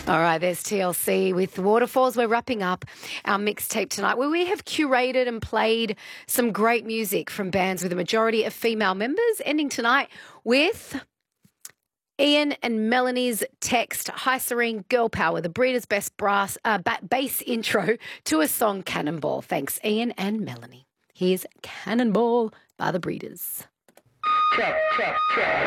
All right, there's TLC with Waterfalls. We're wrapping up our mixtape tonight where we have curated and played some great music from bands with a majority of female members, ending tonight with Ian and Melanie's Text, Hi Serene, Girl Power, the Breeders' Best bass intro to a song, Cannonball. Thanks, Ian and Melanie. Here's Cannonball by the Breeders. Check.